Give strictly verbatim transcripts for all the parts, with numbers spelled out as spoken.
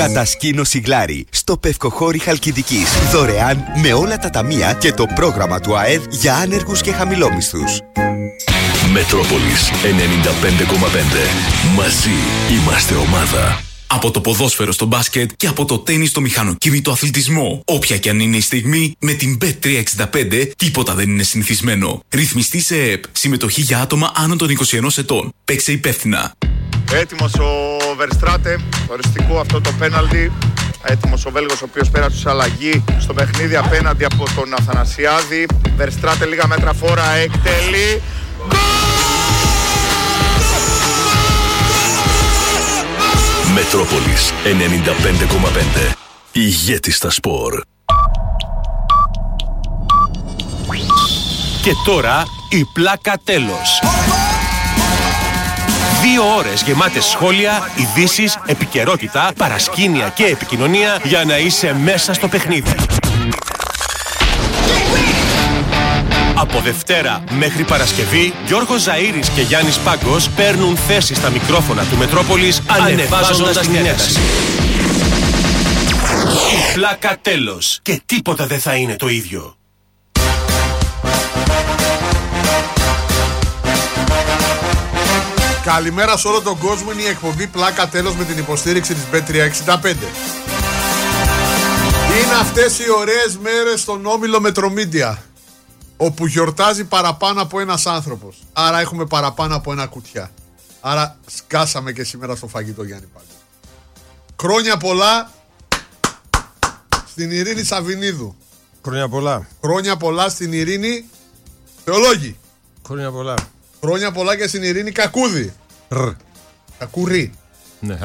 Κατασκήνωση Γλάρι στο Πευκοχώρι Χαλκιδικής. Δωρεάν με όλα τα ταμεία και το πρόγραμμα του ΑΕΔ για άνεργους και χαμηλόμισθους. Μετρόπολης ενενήντα πέντε κόμμα πέντε. Μαζί είμαστε ομάδα. Από το ποδόσφαιρο στο μπάσκετ και από το τένις στο μηχανοκίνητο αθλητισμό. Όποια και αν είναι η στιγμή, με την μπετ τριακόσια εξήντα πέντε τίποτα δεν είναι συνηθισμένο. Ρυθμιστή σε ΕΕΠ. Συμμετοχή για άτομα άνω των είκοσι ένα ετών. Παίξε υπεύθυνα. Έτοιμος ο Verstraete, οριστικό αυτό το πέναλτι. Έτοιμος ο Βέλγος, ο οποίος πέρασε σε αλλαγή στο παιχνίδι απέναντι από τον Αθανασιάδη. Verstraete λίγα μέτρα φόρα, εκτελεί. Μετρόπολης ενενήντα πέντε κόμμα πέντε. Ηγέτη στα σπορ. Και τώρα η πλάκα τέλος. Δύο ώρες γεμάτες σχόλια, ειδήσεις, επικαιρότητα, παρασκήνια και επικοινωνία για να είσαι μέσα στο παιχνίδι. Από Δευτέρα μέχρι Παρασκευή, Γιώργος Ζαΐρης και Γιάννης Πάγκος παίρνουν θέση στα μικρόφωνα του Μετρόπολης, ανεβάζοντας την ένταση. Η πλάκα τέλος. Και τίποτα δεν θα είναι το ίδιο. Καλημέρα σε όλο τον κόσμο, είναι η εκπομπή Πλάκα Τέλος με την υποστήριξη της μπετ τριακόσια εξήντα πέντε. Είναι αυτές οι ωραίες μέρες στον όμιλο Μετρομίντια, όπου γιορτάζει παραπάνω από ένας άνθρωπος. Άρα έχουμε παραπάνω από ένα κουτιά. Άρα σκάσαμε και σήμερα στο φαγητό, Γιάννη Πάγκο. Χρόνια πολλά στην Ειρήνη Σαββινίδου. Χρόνια πολλά. Χρόνια πολλά στην Ειρήνη Θεολόγη. Χρόνια πολλά. Χρόνια πολλά και στην Ειρήνη Κακούδη. Ρ. Κακουρί. Ναι.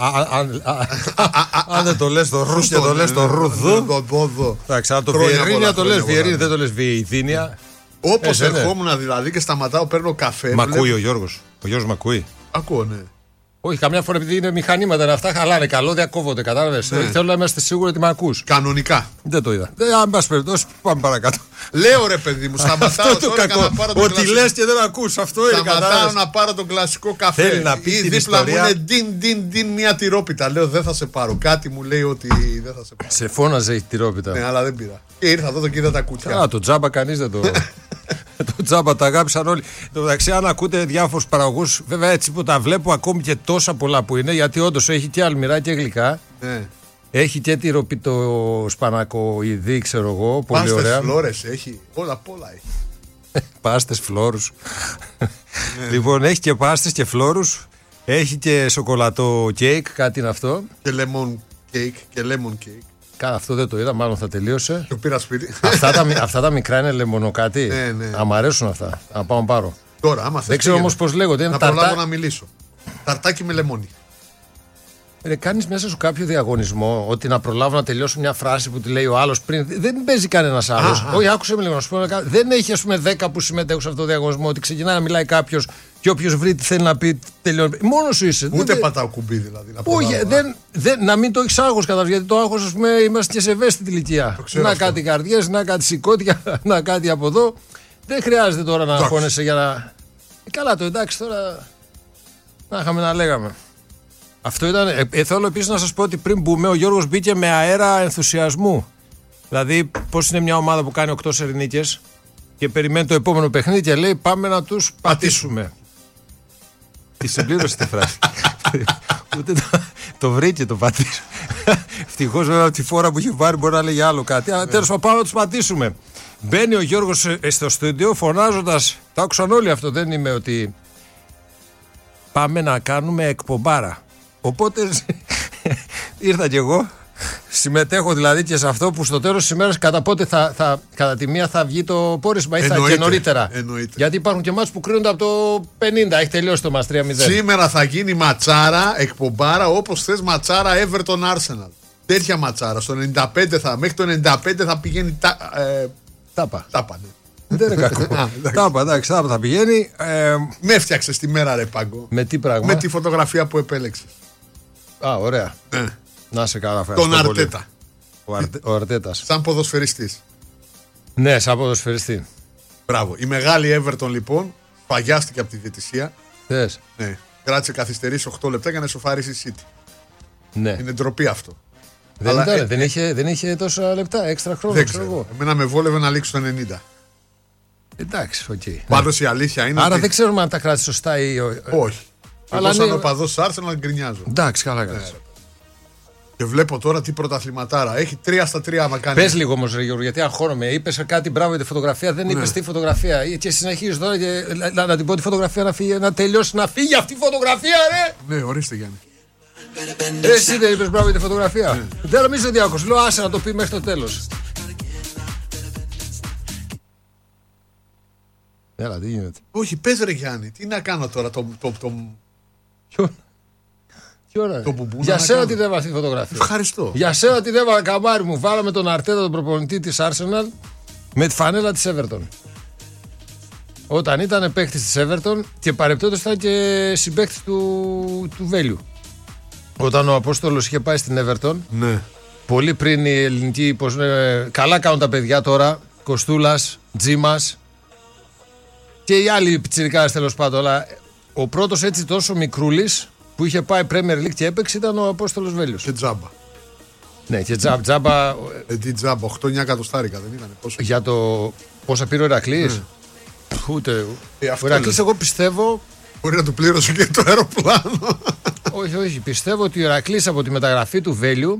Αν δεν το λες το ρους και το λες το ρουδού. Εντάξει, αν το Βιερίνια το λες Βιερίνια, δεν το λες Βιεϊθίνια. Όπως ερχόμουν δηλαδή και σταματάω, παίρνω καφέ. Μ' ακούει ο Γιώργος. Ο Γιώργος μ' ακούει. Ακούω, ναι. Όχι, καμιά φορά επειδή είναι μηχανήματα είναι αυτά, χαλάνε καλώδια, κόβονται. Κατάλαβες. Ναι. Θέλω να είμαστε σίγουροι ότι με ακούς. Κανονικά. Δεν το είδα. Δεν, αν πας περιπτώσει, πάμε παρακάτω. Λέω ρε παιδί μου, σταματάω το τώρα κακό. να πάρω τον ότι κλασικό. λες και δεν ακούς. Αυτό είναι. Σταματάω να πάρω τον κλασικό καφέ. Θέλει να πει ή την δίπλα ιστορία. μου είναι ντιν ντιν ντιν μια τυρόπιτα. Λέω δεν θα σε πάρω. Κάτι μου λέει ότι δεν θα σε πάρω. Σε φώναζε η τυρόπιτα. Ναι, αλλά δεν πήρα. Και ήρθα εδώ και είδα τα κουτιά. Α, το τζάμπα κανείς δεν το. Το τζάμπα τα αγάπησαν όλοι. Εν τω μεταξύ, αν ακούτε διάφορους παραγωγούς, βέβαια έτσι που τα βλέπω ακόμη και τόσα πολλά που είναι, γιατί όντως έχει και αλμυρά και γλυκά. Ναι. Έχει και τυροπιτό σπανακοειδή, ξέρω εγώ. Πολύ Πάστες ωραία. φλόρες έχει. Όλα πολλά έχει. Πάστες φλόρους. Λοιπόν, έχει και πάστες και φλόρους. Έχει και σοκολατό κέικ, κάτι είναι αυτό. Και lemon cake και lemon cake. Κα, αυτό δεν το είδα, μάλλον θα τελείωσε. Το πήρα σπίτι. αυτά, τα, αυτά τα μικρά είναι λεμονοκάτι. Ναι, ναι. Α, μ' αρέσουν αυτά. Να πάω να πάρω. Τώρα, άμα θες. Δεν ξέρω όμως πώς λέγονται. Είναι να ταρτά... προλάβω να μιλήσω. Ταρτάκι με λεμόνι. Ρε, κάνεις μέσα σου κάποιο διαγωνισμό ότι να προλάβω να τελειώσω μια φράση που τη λέει ο άλλος πριν. Δεν παίζει κανένας άλλος. Όχι, άκουσε με λίγο να σου πω. Δεν έχει ας πούμε δέκα που συμμετέχουν σε αυτό το διαγωνισμό. Ότι ξεκινάει να μιλάει κάποιος και όποιος βρει τι θέλει να πει τελειώνει. Μόνο σου είσαι. Ούτε δεν... πατάω κουμπί δηλαδή. Να, Όχι, δεν, δεν, να μην το έχει άγχος κατά. Γιατί το άγχος, ας πούμε, είμαστε και σε ευαίσθητη ηλικία. Να αυτό. Κάτι καρδιές, να κάτι σηκώτια, να κάτι από εδώ. Δεν χρειάζεται τώρα να αγχώνεσαι για να. Καλά, το εντάξει τώρα. Να είχαμε να λέγαμε. Αυτό ήταν. Ε, ε, θέλω επίσης να σας πω ότι πριν μπούμε, ο Γιώργος μπήκε με αέρα ενθουσιασμού. Δηλαδή, πώς είναι μια ομάδα που κάνει οκτώ σερινίκες και περιμένει το επόμενο παιχνίδι και λέει: πάμε να τους πατήσουμε. Τη συμπλήρωσε τη φράση. Ούτε το, το βρήκε το πατήσουμε. Ευτυχώς βέβαια από τη φόρα που είχε πάρει μπορεί να λέγει άλλο κάτι. Αλλά τέλος πάντων, πάμε να τους πατήσουμε. Μπαίνει ο Γιώργος στο στούντιο φωνάζοντας. Το άκουσαν όλοι αυτό. Δεν είμαι ότι. Πάμε να κάνουμε εκπομπάρα. Οπότε ήρθα κι εγώ. Συμμετέχω δηλαδή και σε αυτό που στο τέλος της ημέρας κατά πότε θα, θα, κατά τη μία θα βγει το πόρισμα ή θα και νωρίτερα. Εννοείται. Γιατί υπάρχουν και μάτς που κρίνονται από το πενήντα. Έχει τελειώσει το μας τρία μηδέν. Σήμερα θα γίνει ματσάρα, εκπομπάρα όπως θες, ματσάρα Everton Arsenal. Τέτοια ματσάρα. Στο ενενήντα πέντε θα, μέχρι το ενενήντα πέντε θα πηγαίνει τα, ε, τάπα. Τάπα, ναι. Δεν είναι κακό. Τάπα, εντάξει, τάπα θα πηγαίνει. Ε, με έφτιαξες τη μέρα, ρε Πάγκο. Με τι πράγμα? Με τη φωτογραφία που επέλεξες. Α, ωραία. Ναι. Να σε καλά, τον Αρτέτα. Ο, Αρτε, ο Αρτέτας. Σαν ποδοσφαιριστής. Ναι, σαν ποδοσφαιριστή. Μπράβο. Η μεγάλη Everton λοιπόν παγιάστηκε από τη διαιτησία. Θες. Ναι. Κράτησε καθυστερήσει οκτώ λεπτά για να ισοφαρίσει η City. Ναι. Είναι ντροπή αυτό. Δεν, Αλλά, ήταν, ε, δεν, ε, είχε, δεν είχε τόσα λεπτά, έξτρα χρόνο. Δεν ξέρω ξέρω. εγώ. Εμένα με βόλευε να λήξει το ενενήντα. Εντάξει, οκ. Okay. Πάντως η αλήθεια είναι. Άρα ότι... δεν ξέρουμε αν τα κράτησε σωστά ή. Όχι. Αλλά εγώ σαν ναι... οπαδός Arsenal γκρινιάζω. Εντάξει, καλά κάνεις. Ναι. Και βλέπω τώρα τι πρωταθληματάρα. Έχει τρία στα τρία άμα κάνει. Πες λίγο όμως, ρε Γιώργο, γιατί αγχώνομαι. Είπες κάτι μπράβο για τη φωτογραφία, δεν Ναι. είπες τι φωτογραφία. Και συνεχίζεις τώρα και να, να την πω τη φωτογραφία να, φύγει, να τελειώσει, να φύγει αυτή η φωτογραφία, ρε! Ναι, ορίστε Γιάννη. Εσύ δεν είπες μπράβο για τη φωτογραφία. Ναι. Δεν νομίζω ότι άκουσα. Λέω άσε να το πει μέχρι το τέλος. Έλα, τι γίνεται. Όχι, πες ρε Γιάννη, τι να κάνω τώρα το. το, το... Τι ώρα, το μπουμπούνα για να σένα κάνω. την έβαλα αυτή τη φωτογραφία. Ευχαριστώ. Για σένα την έβαλα καμάρι μου. Βάλαμε τον Αρτέτα, τον προπονητή της Arsenal, με τη φανέλα της Everton. Όταν ήταν παίχτης της Everton και παρεπτόντως ήταν και συμπαίχτης του, του Βέλιου. Όταν ο Απόστολος είχε πάει στην Everton, Ναι. πολύ πριν η ελληνική. Πώς, ε, καλά κάνουν τα παιδιά τώρα. Κοστούλας, Τζίμας και οι άλλοι πιτσιρικάδες τέλος πάντων. Αλλά ο πρώτος έτσι τόσο μικρούλης που είχε πάει Premier League και έπαιξε ήταν ο Απόστολος Βέλιος. Και τζάμπα. Ναι, και τζάμπα. τζάμπα Ε, τι τζάμπα, οκτώ εννιά εκατοστάρικα δεν ήταν. Πόσο. για το πόσα πήρε ο Ηρακλής. Ούτε. Ε, Ο αυτό Ηρακλής, λέω. εγώ πιστεύω. Μπορεί να του πλήρωσε και το αεροπλάνο. Όχι, όχι. Πιστεύω ότι ο Ηρακλής από τη μεταγραφή του Βέλιου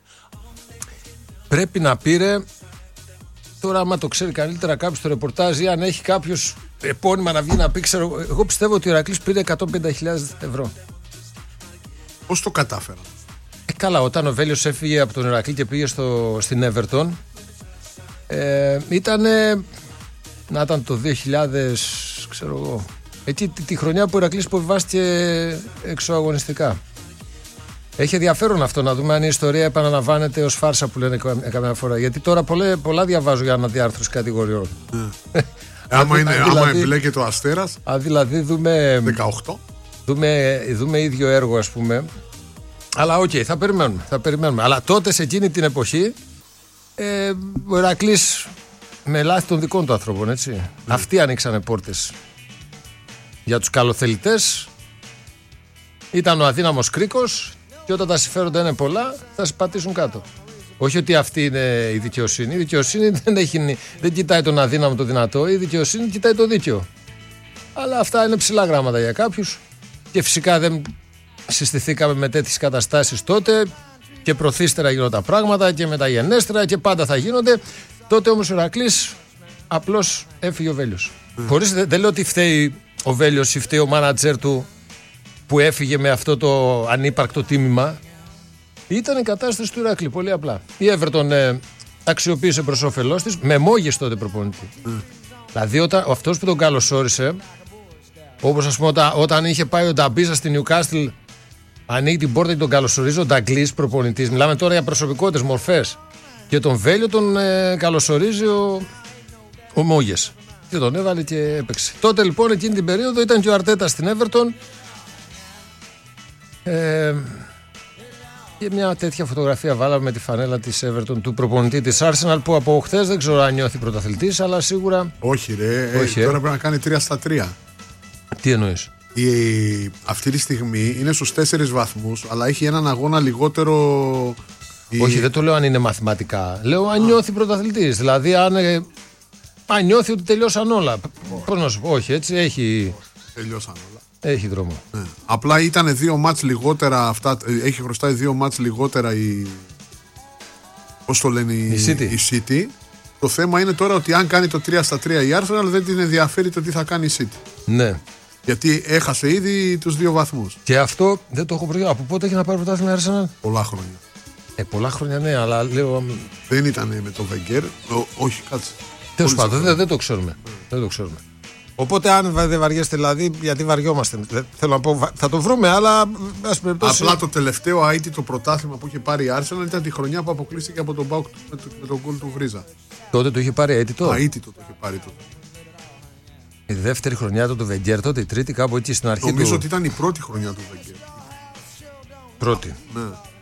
πρέπει να πήρε. Τώρα, άμα το ξέρει καλύτερα κάποιο στο ρεπορτάζ ή αν έχει κάποιο επώνυμα να βγει να πει, ξέρω. Εγώ πιστεύω ότι ο Ηρακλής πήρε εκατόν πενήντα χιλιάδες ευρώ. Πώς το κατάφερα. Ε, καλά, όταν ο Βέλιος έφυγε από τον Ηρακλή και πήγε στο, στην Everton, ε, ήταν. Να ήταν το δύο χιλιάδες, ξέρω εγώ. Εκεί τη, τη χρονιά που ο Ηρακλής υποβιβάστηκε εξωαγωνιστικά. Έχει ενδιαφέρον αυτό να δούμε αν η ιστορία επαναλαμβάνεται ως φάρσα που λένε καμιά φορά. Γιατί τώρα πολλά, πολλά διαβάζω για αναδιάρθρωση κατηγοριών. Ε, άμα, είναι, δηλαδή, άμα εμπλέκεται ο Αστέρας. Αν δηλαδή δούμε, δεκαοκτώ. δούμε, δούμε ίδιο έργο, ας πούμε. Αλλά οκ, okay, θα περιμένουμε, θα περιμένουμε. Αλλά τότε σε εκείνη την εποχή ε, ο Ηρακλής με λάθη των δικών του άνθρωπων, έτσι. Mm. Αυτοί ανοίξανε πόρτες για τους καλοθελητές. Ήταν ο αδύναμος κρίκος και όταν τα συμφέροντα είναι πολλά θα σε πατήσουν κάτω. Όχι ότι αυτή είναι η δικαιοσύνη. Η δικαιοσύνη δεν, έχει, δεν κοιτάει τον αδύναμο το δυνατό. Η δικαιοσύνη κοιτάει το δίκαιο. Αλλά αυτά είναι ψηλά γράμματα για κάποιους. Και φυσικά δεν συστηθήκαμε με τέτοιες καταστάσεις τότε. Και προθύστερα γίνονταν πράγματα και μεταγενέστερα και πάντα θα γίνονται. Τότε όμως ο Ηρακλής απλώς έφυγε ο Βέλιος. Mm. Χωρίς, δεν, δεν λέω ότι φταίει ο Βέλιος ή φταίει ο μάνατζερ του που έφυγε με αυτό το ανύπαρκτο τίμημα. Ήταν η κατάσταση του Ηρακλή, πολύ απλά. Η Everton ε, αξιοποίησε προς όφελός της με Μόγες τότε προπονητή. Mm. Δηλαδή όταν, αυτός που τον καλωσόρισε, όπως ας πούμε όταν, όταν είχε πάει ο Νταμπίζα στη Newcastle, ανοίγει την πόρτα και τον καλωσορίζει ο Νταγκλής προπονητής. Μιλάμε τώρα για προσωπικότητες, μορφές. Και τον Βέλιο τον ε, καλωσορίζει ο, ο Μόγες. Και τον έβαλε και έπαιξε. Τότε λοιπόν εκείνη την περίοδο ήταν και ο Αρτέτα στην Everton. Ε, και μια τέτοια φωτογραφία βάλαμε με τη φανέλα της Everton του προπονητή της Arsenal που από χθες δεν ξέρω αν νιώθει πρωταθλητής, αλλά σίγουρα. Όχι, ρε. Όχι, ε, ε. τώρα πρέπει να κάνει τρία στα τρία. Τι εννοείς? Η, αυτή τη στιγμή είναι στους τέσσερις βαθμούς, αλλά έχει έναν αγώνα λιγότερο. Η... Όχι, δεν το λέω αν είναι μαθηματικά. Λέω αν νιώθει πρωταθλητής. Δηλαδή αν, ε, αν νιώθει ότι τελειώσαν όλα. Πώς να σου πω, όχι, έτσι έχει. Τελειώσαν όλα. Έχει δρόμο. Ναι. Απλά ήταν δύο μάτς λιγότερα αυτά. Έχει χρωστάει δύο μάτς λιγότερα η. Πώς το λένε, η, η, City. η City. Το θέμα είναι τώρα ότι αν κάνει το τρία στα τρία η Arsenal δεν την ενδιαφέρει το τι θα κάνει η City. Ναι. Γιατί έχασε ήδη τους δύο βαθμούς. Και αυτό δεν το έχω προηγούμενο. Από πότε έχει να πάρει πρωτάθλημα η Arsenal? Πολλά χρόνια. Ε, πολλά χρόνια ναι, αλλά λέω. Δεν ήταν με τον Wenger. Όχι, κάτσε. Τέλος πάντων, δεν, δεν το ξέρουμε. Mm. Δεν το ξέρουμε. Οπότε, αν δεν βαριέστε, δηλαδή, γιατί βαριόμαστε. Θέλω να πω, θα το βρούμε, αλλά. Ας περιπτώσει... Απλά το τελευταίο αίτητο πρωτάθλημα που είχε πάρει η Arsenal ήταν τη χρονιά που αποκλείστηκε από τον Μπάουκ με, το, με τον γκολ του Βρίζα. Τότε το είχε πάρει αίτητο. Αίτητο το είχε πάρει τότε. Η δεύτερη χρονιά του Βεγγέρ, τότε η τρίτη, κάπου εκεί στην αρχή. Νομίζω του... ότι ήταν η πρώτη χρονιά του Βεγγέρ. Πρώτη. Ναι.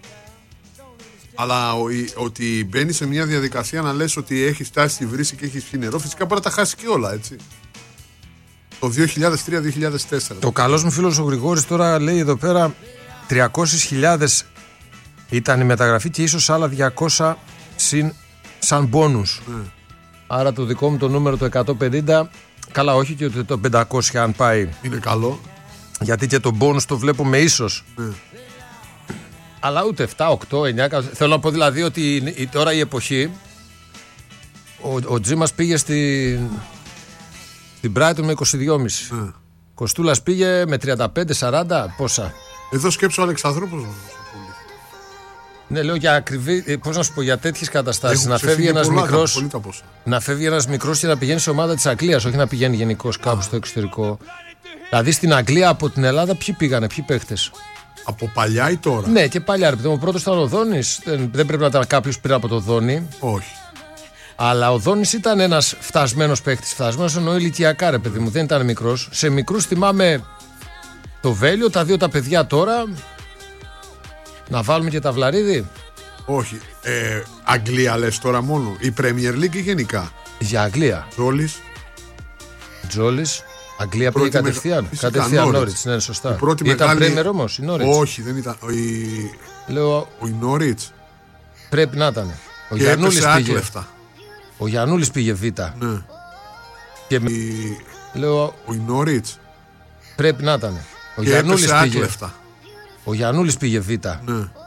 Αλλά ο, η, ότι μπαίνει σε μια διαδικασία να λες ότι έχει φτάσει στη βρύση και έχει πιει νερό, φυσικά μπορεί να τα χάσει και όλα, έτσι. Το δύο χιλιάδες τρία δύο χιλιάδες τέσσερα. Το καλός μου φίλος ο Γρηγόρης τώρα λέει εδώ πέρα τριακόσιες χιλιάδες Ήταν η μεταγραφή και ίσως άλλα διακόσια συν σαν μπόνους. Ναι. Άρα το δικό μου το νούμερο το εκατόν πενήντα, καλά όχι και το πεντακόσια αν πάει. Είναι καλό. Γιατί και το μπόνους το βλέπω με ίσως. Ναι. Αλλά ούτε επτά, οκτώ, εννιά. Θέλω να πω δηλαδή ότι η, τώρα η εποχή. Ο, ο Τζίμας πήγε στην, στην Brighton με είκοσι δύο κόμμα πέντε. Ναι. Κοστούλας πήγε με τριάντα πέντε σαράντα. Πόσα. Εδώ σκέψω ο Αλεξανδρόπουλος. Ναι, λέω για ακριβή. Πώς να σου πω, για τέτοιες καταστάσεις. Να φεύγει ένας πολλά, μικρός. πολύ τα πόσα. Να φεύγει ένας μικρός και να πηγαίνει σε ομάδα της Αγγλίας, όχι να πηγαίνει γενικώς κάπου στο εξωτερικό. Δηλαδή στην Αγγλία από την Ελλάδα ποιοι πήγανε, ποιοι παίχτες. Από παλιά ή τώρα? Ναι, και παλιά. Ρε, ο πρώτος ήταν ο Δόνης. Δεν, δεν πρέπει να ήταν κάποιος πριν από το Δόνη. Όχι. Αλλά ο Δόνης ήταν ένας φτασμένος παίχτης. Φτασμένος εννοώ ηλικιακά, ρε παιδί μου, δεν ήταν μικρός. Σε μικρούς θυμάμαι το Βέλιο, τα δύο τα παιδιά τώρα. Να βάλουμε και τα Βλαρίδη. Όχι. Ε, Αγγλία λες τώρα μόνο. Η Premier League ή γενικά? Για Αγγλία. Τζόλης. Τζόλης. Αγγλία πήγε Πρώτη κατευθείαν. μεγα... Κατευθείαν Norwich. Νόριτς, ναι, σωστά. Η πρώτη ήταν μεγάλη... Πρέμερ όμως, η Νόριτς. Όχι, δεν ήταν. Η... Λέω, ο Νόριτς. πρέπει να ήταν. Ο και Γιαννούλης έπεσε πήγε. άκλεφτα. Ο Γιαννούλης πήγε Β. Ναι. Και... Η... Λέω, ο Νόριτς. πρέπει να ήταν. Ο και Γιαννούλης έπεσε πήγε. άκλεφτα. Ο Γιαννούλης πήγε Β. Ναι.